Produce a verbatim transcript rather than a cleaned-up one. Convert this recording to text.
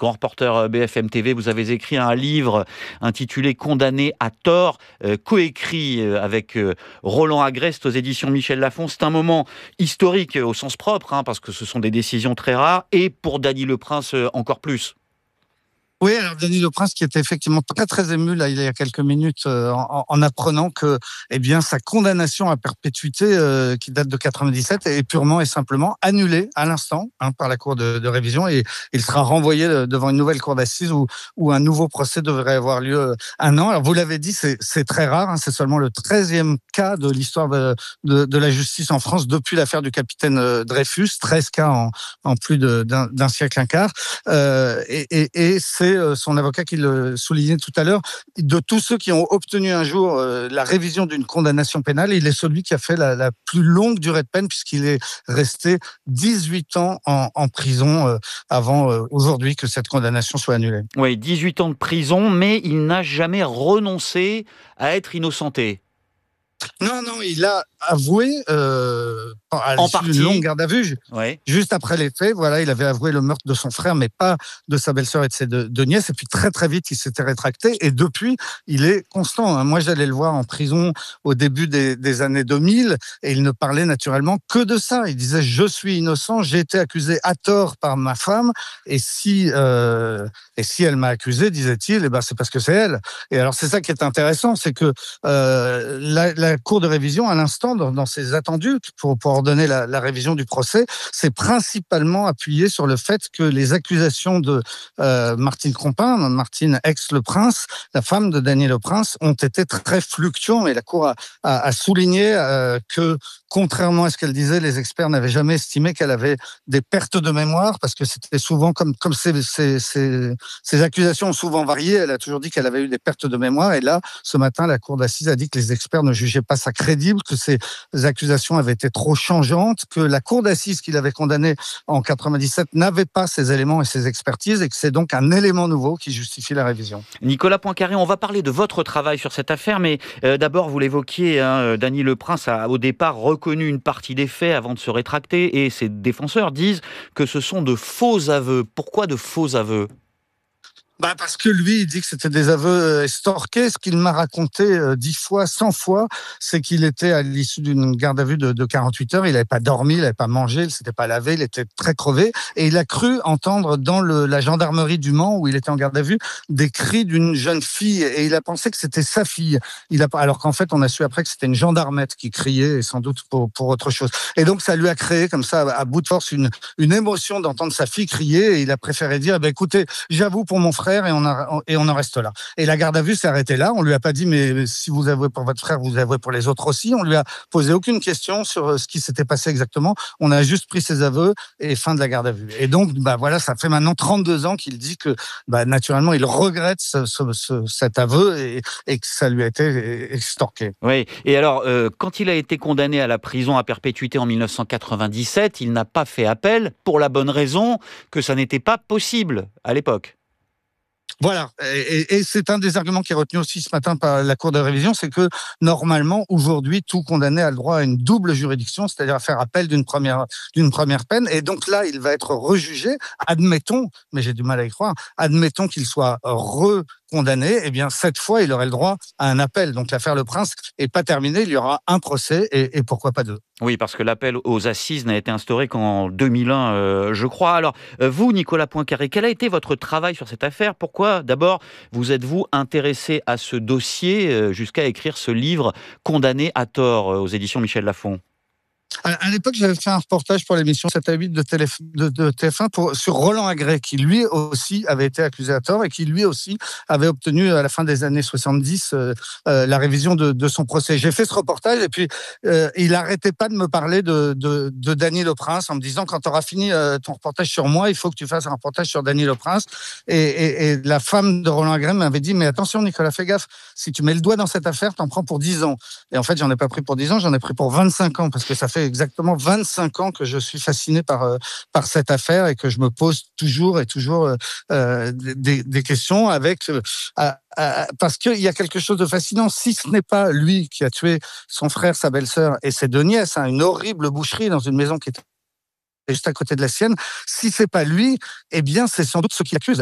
grand reporter B F M T V. Vous avez écrit un livre intitulé « Condamné à tort », euh, coécrit euh, avec euh, Roland Agreste aux éditions Michel Lafon. C'est un moment historique euh, au sens propre, hein, parce que ce sont des décisions très rares, et pour Dany Le Prince euh, encore plus. Oui, alors Dany Le Prince qui était effectivement très très ému là il y a quelques minutes euh, en, en apprenant que eh bien sa condamnation à perpétuité euh, qui date de quatre-vingt-dix-sept est purement et simplement annulée à l'instant hein, par la cour de, de révision et il sera renvoyé devant une nouvelle cour d'assises où, où un nouveau procès devrait avoir lieu euh, un an. Alors vous l'avez dit, c'est, c'est très rare, hein, c'est seulement le treizième cas de l'histoire de, de, de la justice en France depuis l'affaire du capitaine euh, Dreyfus, treize cas en, en plus de, d'un, d'un siècle un quart euh, et, et, et c'est son avocat qui le soulignait tout à l'heure, de tous ceux qui ont obtenu un jour euh, la révision d'une condamnation pénale, il est celui qui a fait la, la plus longue durée de peine puisqu'il est resté dix-huit ans en, en prison euh, avant euh, aujourd'hui que cette condamnation soit annulée. Oui, dix-huit ans de prison, mais il n'a jamais renoncé à être innocenté. Non, non, il a avoué euh, à en l'issue partie. d'une longue garde à vue, ouais. juste après les faits. Voilà, il avait avoué le meurtre de son frère, mais pas de sa belle-sœur et de ses deux, deux nièces. Et puis très très vite, il s'était rétracté. Et depuis, il est constant. Hein. Moi, j'allais le voir en prison au début des, des années deux mille, et il ne parlait naturellement que de ça. Il disait :« Je suis innocent, j'ai été accusé à tort par ma femme, et si euh, et si elle m'a accusé, disait-il, eh ben c'est parce que c'est elle. » Et alors c'est ça qui est intéressant, c'est que euh, la, la Cour de révision, à l'instant, dans, dans ses attendus pour, pour ordonner la, la révision du procès, s'est principalement appuyé sur le fait que les accusations de euh, Martine Crompin, Martine ex-Le Prince, la femme de Dany Le Prince, ont été très fluctuantes. Et la Cour a, a, a souligné euh, que, contrairement à ce qu'elle disait, les experts n'avaient jamais estimé qu'elle avait des pertes de mémoire, parce que c'était souvent, comme, comme ces, ces, ces, ces accusations ont souvent varié, elle a toujours dit qu'elle avait eu des pertes de mémoire. Et là, ce matin, la Cour d'assises a dit que les experts ne jugeaient pas ça crédible, que ces accusations avaient été trop changeantes, que la cour d'assises qui l'avait condamné en quatre-vingt-dix-sept n'avait pas ces éléments et ces expertises, et que c'est donc un élément nouveau qui justifie la révision. Nicolas Poincaré, on va parler de votre travail sur cette affaire, mais euh, d'abord, vous l'évoquiez, hein, Dany Le Prince a au départ reconnu une partie des faits avant de se rétracter, et ses défenseurs disent que ce sont de faux aveux. Pourquoi de faux aveux ? Bah parce que lui, il dit que c'était des aveux estorqués. Ce qu'il m'a raconté euh, dix fois, cent fois, c'est qu'il était à l'issue d'une garde à vue de, de quarante-huit heures. Il n'avait pas dormi, il n'avait pas mangé, il s'était pas lavé, il était très crevé. Et il a cru entendre dans le, la gendarmerie du Mans, où il était en garde à vue, des cris d'une jeune fille. Et il a pensé que c'était sa fille. Il a, alors qu'en fait, on a su après que c'était une gendarmette qui criait, et sans doute pour, pour autre chose. Et donc, ça lui a créé, comme ça, à bout de force, une, une émotion d'entendre sa fille crier. Et il a préféré dire, eh ben, écoutez, j'avoue pour mon frère, et on, a, et on en reste là. Et la garde à vue s'est arrêtée là. On lui a pas dit, mais si vous avouez pour votre frère, vous avouez pour les autres aussi. On lui a posé aucune question sur ce qui s'était passé exactement. On a juste pris ses aveux et fin de la garde à vue. Et donc, bah voilà, ça fait maintenant trente-deux ans qu'il dit que, bah, naturellement, il regrette ce, ce, ce, cet aveu et, et que ça lui a été extorqué. Oui. Et alors, euh, quand il a été condamné à la prison à perpétuité en mille neuf cent quatre-vingt-dix-sept, il n'a pas fait appel pour la bonne raison que ça n'était pas possible à l'époque. Voilà, et, et c'est un des arguments qui est retenu aussi ce matin par la Cour de révision, c'est que normalement, aujourd'hui, tout condamné a le droit à une double juridiction, c'est-à-dire à faire appel d'une première, d'une première peine, et donc là, il va être rejugé, admettons, mais j'ai du mal à y croire, admettons qu'il soit recondamné, eh bien cette fois, il aurait le droit à un appel. Donc l'affaire Le Prince n'est pas terminée, il y aura un procès, et, et pourquoi pas deux. Oui, parce que l'appel aux assises n'a été instauré qu'en deux mille un, euh, je crois. Alors, euh, vous, Nicolas Poincaré, quel a été votre travail sur cette affaire ? Pourquoi, d'abord, vous êtes-vous intéressé à ce dossier euh, jusqu'à écrire ce livre « Condamné à tort » euh, aux éditions Michel Lafon ? À l'époque, j'avais fait un reportage pour l'émission sept à huit de, T F un pour, sur Roland Agreste, qui lui aussi avait été accusé à tort et qui lui aussi avait obtenu à la fin des années soixante-dix euh, euh, la révision de, de son procès. J'ai fait ce reportage et puis euh, il n'arrêtait pas de me parler de, de, de Dany Le Prince en me disant: quand tu auras fini euh, ton reportage sur moi, il faut que tu fasses un reportage sur Dany Le Prince. Et, et, et la femme de Roland Agreste m'avait dit: mais attention Nicolas, fais gaffe, si tu mets le doigt dans cette affaire, t'en prends pour dix ans. Et en fait, j'en ai pas pris pour dix ans, j'en ai pris pour vingt-cinq ans, parce que ça fait exactement vingt-cinq ans que je suis fasciné par, euh, par cette affaire et que je me pose toujours et toujours euh, des, des questions avec, euh, à, à, parce qu'il y a quelque chose de fascinant. Si ce n'est pas lui qui a tué son frère, sa belle-sœur et ses deux nièces, hein, une horrible boucherie dans une maison qui était juste à côté de la sienne, si c'est pas lui, eh bien c'est sans doute ce qui l'accuse.